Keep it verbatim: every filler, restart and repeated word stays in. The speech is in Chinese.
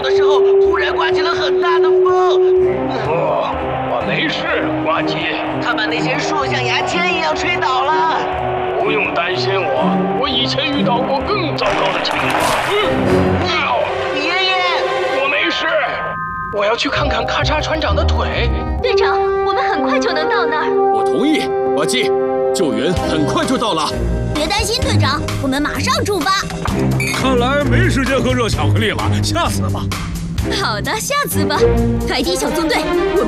的时候，突然刮起了很大的风。 哦，我没事，呱唧。 他把那些树像牙签一样吹倒了。 不用担心我，我以前遇到过更糟糕的情况。嗯， 爷爷， 我没事。我要去看看咔嚓船长的腿。 队长，我们很快就能到那儿。 我同意，呱唧，救援很快就到了。 别担心，队长，我们马上出发。 看来没时间喝热巧克力了，下次吧。 好的，下次吧。快艇小纵队，我